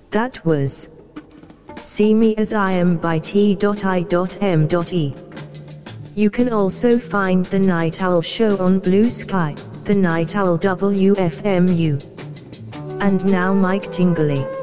That was See Me As I Am by T.I.M.E. You can also find The Night Owl Show on Blue Sky, The Night Owl WFMU. And now Mike Tingley.